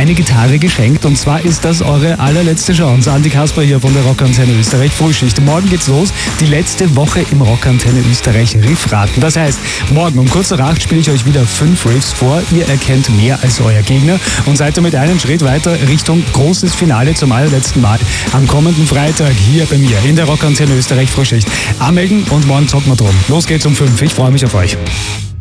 eine Gitarre geschenkt und zwar ist das eure allerletzte Chance. Andi Kasper hier von der Rockantenne Österreich Frühschicht. Morgen geht's los, die letzte Woche im Rockantenne Österreich Riffraten. Das heißt, morgen um kurz nach 8 spiele ich euch wieder 5 Riffs vor. Ihr erkennt mehr als euer Gegner und seid damit einen Schritt weiter Richtung großes Finale zum allerletzten Mal am kommenden Freitag hier bei mir in der Rockantenne Österreich Frühschicht. Anmelden und morgen zocken wir drum. Los geht's um 5. Ich freue mich auf euch.